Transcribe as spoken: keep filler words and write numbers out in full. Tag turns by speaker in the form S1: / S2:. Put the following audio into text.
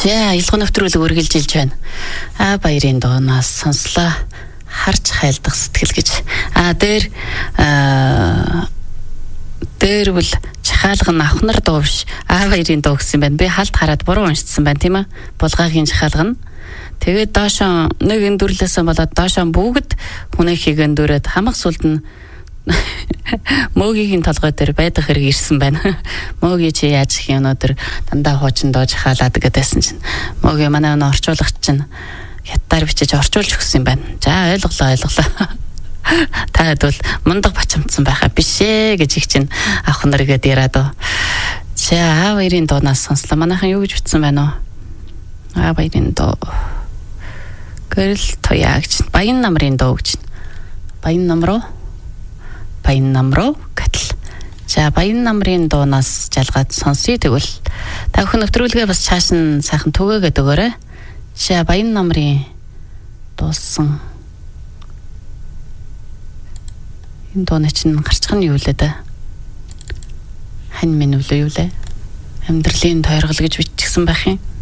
S1: За илгэн нэвтрүүлэг үргэлжилж байна. А баярын доонаас сонслоо. Харж хайлдах сэтгэл гэж. А дээр аа дээр бол чахаалга нь авхнар дуу биш. А баярын дуу гэсэн байна. Би халт хараад буруу уншсан байна тийм ээ. Булгаагийн чахаалга нь. Тэгээд доошоо нэг эндүрлээсэн болоод доошоо бүгд хүнээ хийгэн дөрөөд хамаг сүлд нь мөөгийн толгой дээр байдаг хэрэг ирсэн байна. Мөөгийн чи яаж их юм өнөөдөр дандаа хуучин доо чахаалаад гэдээсэн чинь мөөгийн манай өнөө орчуулагч чинь хятадаар бичиж орчуулж өгсөн юм байна. За ойлголоо ойлголоо. Таад бол мундаг бачамдсан байхаа биш ээ гэж их чинь авах нэргээд яриад оо. За аа баярын доонаас сонслоо. Манайхан юу гэж бичсэн байна уу? Аа баярын доо. Гэрэл тояа гэж. Баян намрын доо гэж. Баян намруу. Баян намруу гэтэл. За баян намрын доонаас жалгаад сонсъё тэгвэл та бүхэн нэвтрүүлгээ бас цааш нь сайхан түгээгээд өгөөрэй. За баян намрын дуулсан энэ дууны чинь гарчих нь юу лээ да? Хань минь үлээ юу лээ? Амьдралын тойргол гэж бичсэн байх юм.